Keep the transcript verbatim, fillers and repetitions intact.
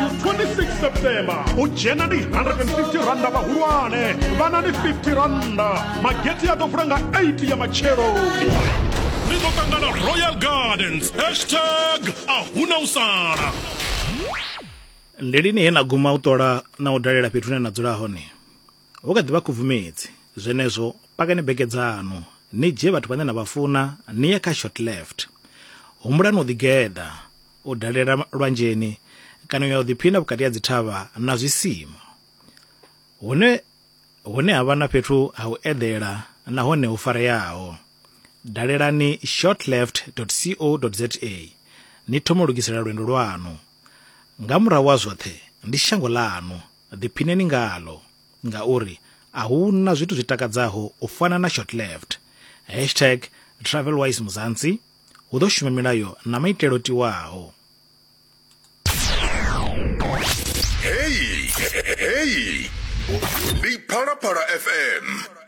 twenty-sixth September ujena ni one hundred fifty randa vahulwane vana ni fifty randa mageti ya tofuranga eighty ya machero nizokangana Royal Gardens hashtag ahuna usana ndilini hena guma utola na udalela petune na dzula hone ukadiva kuvumedzi zvenezo pakani beke dzanu ni je vatu vane na vafuna niye ka short left humulani udigeda udalela lwanjeni kana ya udipina bukati ya dzithava na zwisima hone hone havana pethu hau edela na hone ufare yao dalelani shortleft dot co dot za ni thomolukisela lwendo lwanu ngamura wa zwoṱhe ndi shango lanu diphineni ngalo ngauri ahuna zwithu zwitakadzaho u fana na short left hashtag travelwise muzansi hu ḓo shuma milayo na maitelo tiwaho. Hey, hey, hey. Ni Phala Phala F M.